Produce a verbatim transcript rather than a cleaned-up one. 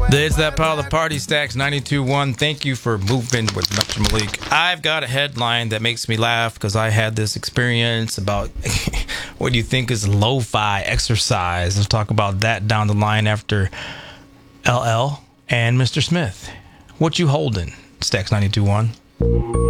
There's that pile of party stacks ninety-two point one. Thank you for moving with Mister Malik. I've got a headline that makes me laugh because I had this experience about what do you think is lo-fi exercise. Let's talk about that down the line after L L and Mister Smith. What you holding, Stacks ninety-two point one?